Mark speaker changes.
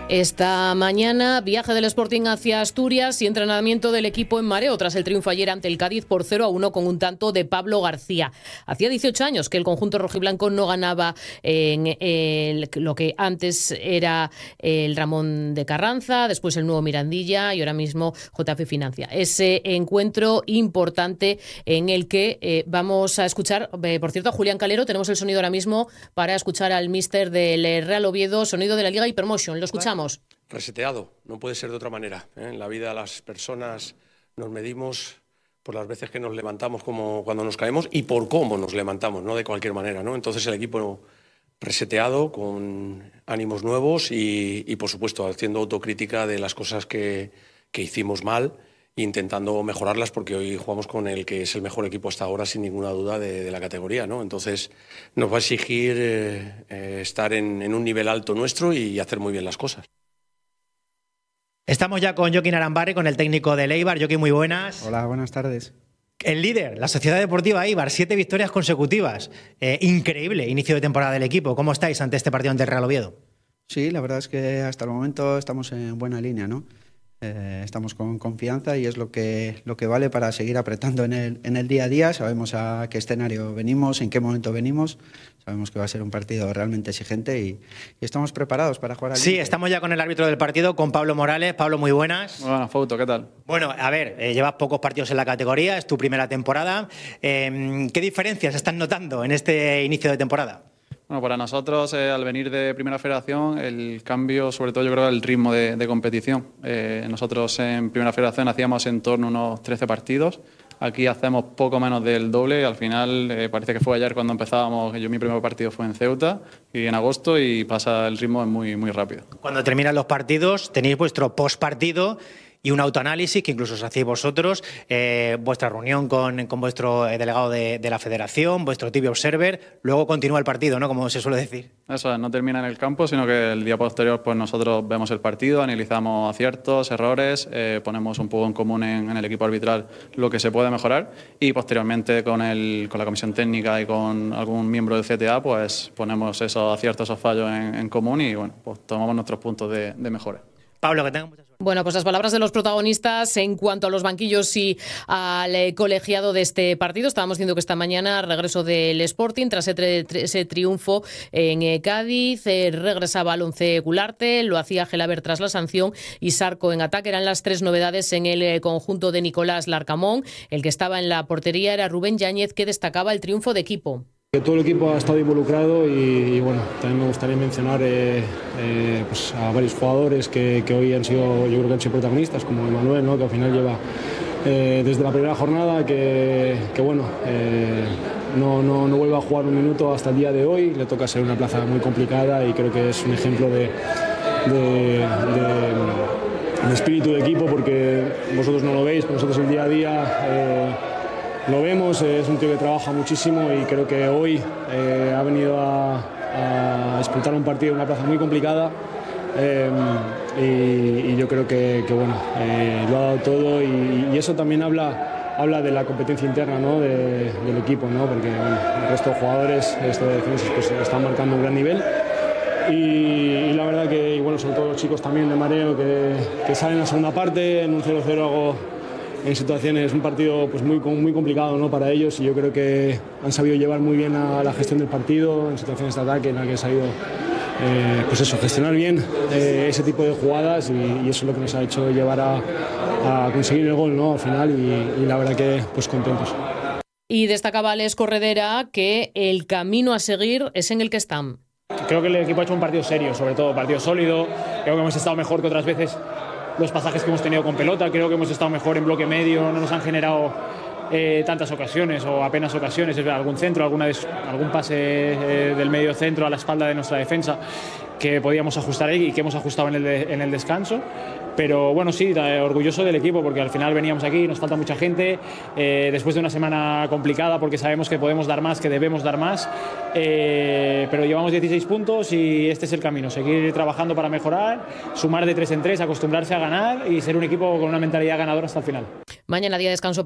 Speaker 1: Esta mañana, viaje del Sporting hacia Asturias y entrenamiento del equipo en mareo tras el triunfo ayer ante el Cádiz por 0-1 con un tanto de Pablo García. Hacía 18 años que el conjunto rojiblanco no ganaba en lo que antes era el Ramón de Carranza, después el nuevo Mirandilla y ahora mismo JF Financia. Ese encuentro importante en el que vamos a escuchar, por cierto, a Julián Calero. Tenemos el sonido ahora mismo para escuchar al míster del Real Oviedo, sonido de la Liga Hypermotion. Lo escuchamos.
Speaker 2: Reseteado, no puede ser de otra manera. En la vida las personas nos medimos por las veces que nos levantamos como cuando nos caemos y por cómo nos levantamos, no de cualquier manera, ¿no? Entonces el equipo reseteado, con ánimos nuevos y por supuesto haciendo autocrítica de las cosas que hicimos mal, intentando mejorarlas, porque hoy jugamos con el que es el mejor equipo hasta ahora sin ninguna duda de la categoría, ¿no? Entonces nos va a exigir estar en un nivel alto nuestro y hacer muy bien las cosas.
Speaker 3: Estamos ya con Joaquín Arambarri, con el técnico del Eibar. Joaquín, muy buenas.
Speaker 4: Hola, buenas tardes.
Speaker 3: El líder, la Sociedad Deportiva Eibar, 7 victorias consecutivas. Increíble inicio de temporada del equipo. ¿Cómo estáis ante este partido ante el Real Oviedo?
Speaker 4: Sí, la verdad es que hasta el momento estamos en buena línea, ¿no? Estamos con confianza y es lo que vale para seguir apretando en el día a día. Sabemos a qué escenario venimos, en qué momento venimos. Sabemos que va a ser un partido realmente exigente y estamos preparados para jugar al límite.
Speaker 3: Sí, estamos ya con el árbitro del partido, con Pablo Morales. Pablo, muy buenas.
Speaker 5: Muy buenas, Fauto, ¿qué tal?
Speaker 3: Bueno, a ver, llevas pocos partidos en la categoría, es tu primera temporada. ¿Qué diferencias estás notando en este inicio de temporada?
Speaker 5: Bueno, para nosotros, al venir de Primera Federación, el cambio, sobre todo yo creo, el ritmo de competición. Nosotros en Primera Federación hacíamos en torno a unos 13 partidos. Aquí hacemos poco menos del doble. Al final, parece que fue ayer cuando empezábamos. Mi primer partido fue en Ceuta y en agosto, y pasa el ritmo muy, muy rápido.
Speaker 3: Cuando terminan los partidos, tenéis vuestro postpartido y un autoanálisis que incluso os hacéis vosotros, vuestra reunión con vuestro delegado de la federación, vuestro TV Observer, luego continúa el partido, ¿no? Como se suele decir.
Speaker 5: Eso es, no termina en el campo, sino que el día posterior pues nosotros vemos el partido, analizamos aciertos, errores, ponemos un poco en común en el equipo arbitral lo que se puede mejorar, y posteriormente con la comisión técnica y con algún miembro del CTA pues ponemos esos aciertos, esos fallos en común y bueno, pues tomamos nuestros puntos de mejora.
Speaker 3: Pablo, que tengan mucha suerte.
Speaker 1: Bueno, pues las palabras de los protagonistas en cuanto a los banquillos y al colegiado de este partido. Estábamos diciendo que esta mañana regreso del Sporting tras ese triunfo en Cádiz. Regresaba al once Gularte, lo hacía Gelabert tras la sanción y Sarco en ataque. Eran las 3 novedades en el conjunto de Nicolás Larcamón. El que estaba en la portería era Rubén Yáñez, que destacaba el triunfo de equipo.
Speaker 6: Todo el equipo ha estado involucrado y bueno, también me gustaría mencionar pues a varios jugadores que hoy han sido, yo creo que han sido protagonistas, como Emanuel, ¿no? Que al final lleva desde la primera jornada que bueno, no vuelve a jugar un minuto hasta el día de hoy. Le toca ser una plaza muy complicada y creo que es un ejemplo de espíritu de equipo, porque vosotros no lo veis, pero nosotros el día a día lo vemos. Es un tío que trabaja muchísimo y creo que hoy ha venido a disputar un partido en una plaza muy complicada, y yo creo que bueno, lo ha dado todo y eso también habla de la competencia interna, ¿no? del equipo, ¿no? Porque bueno, el resto de jugadores de defensas pues están marcando un gran nivel y la verdad que, y bueno, sobre todo los chicos también de mareo que salen en la segunda parte en un 0-0 algo en situaciones, un partido pues muy complicado, ¿no? Para ellos, y yo creo que han sabido llevar muy bien a la gestión del partido en situaciones de ataque en la que han sabido pues eso, gestionar bien ese tipo de jugadas y eso es lo que nos ha hecho llevar a conseguir el gol, ¿no? Al final, y la verdad que pues contentos.
Speaker 1: Y destacaba Alex Corredera que el camino a seguir es en el que están.
Speaker 7: Creo que el equipo ha hecho un partido serio, sobre todo partido sólido. Creo que hemos estado mejor que otras veces los pasajes que hemos tenido con pelota. Creo que hemos estado mejor en bloque medio, no nos han generado tantas ocasiones o apenas ocasiones, es verdad, algún centro, algún pase del medio centro a la espalda de nuestra defensa que podíamos ajustar ahí y que hemos ajustado en el descanso. Pero bueno, sí, orgulloso del equipo porque al final veníamos aquí, nos falta mucha gente, después de una semana complicada porque sabemos que podemos dar más, que debemos dar más, pero llevamos 16 puntos y este es el camino, seguir trabajando para mejorar, sumar de 3 en 3, acostumbrarse a ganar y ser un equipo con una mentalidad ganadora hasta el final.
Speaker 1: Mañana día de descanso